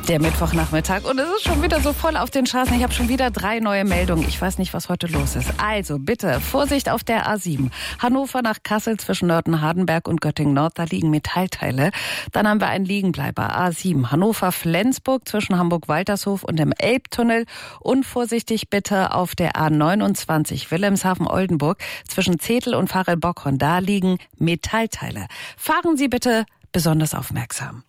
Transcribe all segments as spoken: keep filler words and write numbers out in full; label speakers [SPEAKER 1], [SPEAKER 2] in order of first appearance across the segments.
[SPEAKER 1] Der Mittwochnachmittag und es ist schon wieder so voll auf den Straßen. Ich habe schon wieder drei neue Meldungen. Ich weiß nicht, was heute los ist. Also bitte, Vorsicht auf der A sieben. Hannover nach Kassel zwischen Nörten-Hardenberg und Göttingen-Nord, da liegen Metallteile. Dann haben wir einen Liegenbleiber, A sieben. Hannover-Flensburg zwischen Hamburg-Waltershof und dem Elbtunnel. Und vorsichtig bitte auf der A neunundzwanzig Wilhelmshaven-Oldenburg zwischen Zetel und Farel-Bockhorn. Da liegen Metallteile. Fahren Sie bitte besonders aufmerksam.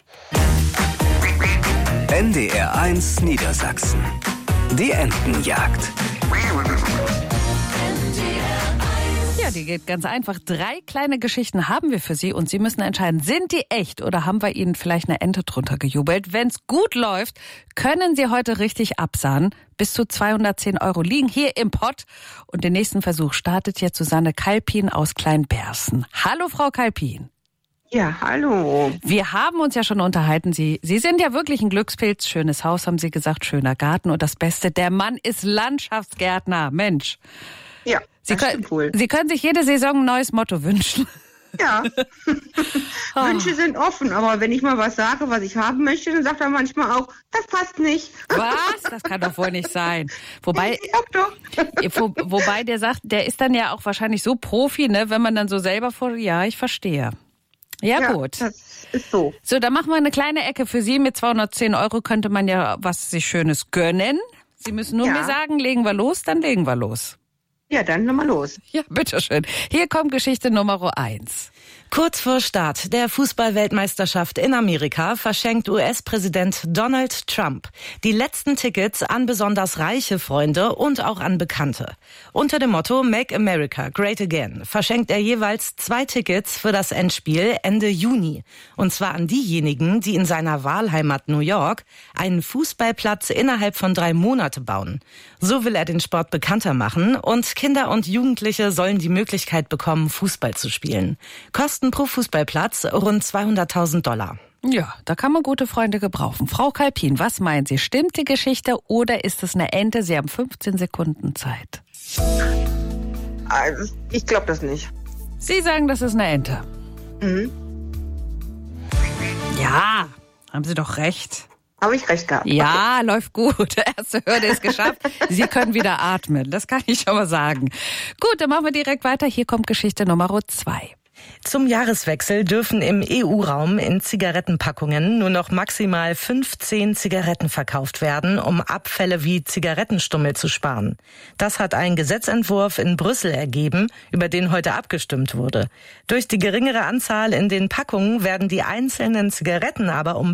[SPEAKER 2] N D R eins Niedersachsen. Die Entenjagd.
[SPEAKER 1] Ja, die geht ganz einfach. Drei kleine Geschichten haben wir für Sie und Sie müssen entscheiden, sind die echt oder haben wir Ihnen vielleicht eine Ente drunter gejubelt? Wenn es gut läuft, können Sie heute richtig absahnen. Bis zu zweihundertzehn Euro liegen hier im Pott. Und den nächsten Versuch startet jetzt Susanne Kalpin aus Kleinbersen. Hallo, Frau Kalpin.
[SPEAKER 3] Ja, hallo.
[SPEAKER 1] Wir haben uns ja schon unterhalten. Sie, Sie sind ja wirklich ein Glückspilz. Schönes Haus, haben Sie gesagt, schöner Garten. Und das Beste, der Mann ist Landschaftsgärtner. Mensch.
[SPEAKER 3] Ja,
[SPEAKER 1] Sie
[SPEAKER 3] das
[SPEAKER 1] können,
[SPEAKER 3] stimmt wohl.
[SPEAKER 1] Sie können sich jede Saison ein neues Motto wünschen.
[SPEAKER 3] Ja, Wünsche sind offen, aber wenn ich mal was sage, was ich haben möchte, dann sagt er manchmal auch, das passt nicht.
[SPEAKER 1] Was? Das kann doch wohl nicht sein. Wobei,
[SPEAKER 3] Ja, doch.
[SPEAKER 1] wo, wobei der sagt, der ist dann ja auch wahrscheinlich so Profi, ne, wenn man dann so selber vor, ja, ich verstehe. Ja,
[SPEAKER 3] Ja,
[SPEAKER 1] gut.
[SPEAKER 3] das ist so.
[SPEAKER 1] So, dann machen wir eine kleine Ecke für Sie. Mit zweihundertzehn Euro könnte man ja was sich Schönes gönnen. Sie müssen nur
[SPEAKER 3] Ja.
[SPEAKER 1] mir sagen, legen wir los, dann legen wir los.
[SPEAKER 3] Ja, dann nochmal los.
[SPEAKER 1] Ja, bitteschön. Hier kommt Geschichte Nummer eins.
[SPEAKER 4] Kurz vor Start der Fußball-Weltmeisterschaft in Amerika verschenkt U S-Präsident Donald Trump die letzten Tickets an besonders reiche Freunde und auch an Bekannte. Unter dem Motto Make America Great Again verschenkt er jeweils zwei Tickets für das Endspiel Ende Juni. Und zwar an diejenigen, die in seiner Wahlheimat New York einen Fußballplatz innerhalb von drei Monate bauen. So will er den Sport bekannter machen und Kinder und Jugendliche sollen die Möglichkeit bekommen, Fußball zu spielen. Kosten pro Fußballplatz rund zweihunderttausend Dollar.
[SPEAKER 1] Ja, da kann man gute Freunde gebrauchen. Frau Kalpin, was meinen Sie? Stimmt die Geschichte oder ist es eine Ente? Sie haben fünfzehn Sekunden Zeit.
[SPEAKER 3] Also, ich glaube das nicht.
[SPEAKER 1] Sie sagen, das ist eine Ente.
[SPEAKER 3] Mhm.
[SPEAKER 1] Ja, haben Sie doch recht.
[SPEAKER 3] Habe ich recht gehabt.
[SPEAKER 1] Ja, läuft gut. Erste Hürde ist geschafft. Sie können wieder atmen. Das kann ich schon mal sagen. Gut, dann machen wir direkt weiter. Hier kommt Geschichte Nummer zwei.
[SPEAKER 4] Zum Jahreswechsel dürfen im E U-Raum in Zigarettenpackungen nur noch maximal fünfzehn Zigaretten verkauft werden, um Abfälle wie Zigarettenstummel zu sparen. Das hat ein Gesetzentwurf in Brüssel ergeben, über den heute abgestimmt wurde. Durch die geringere Anzahl in den Packungen werden die einzelnen Zigaretten aber um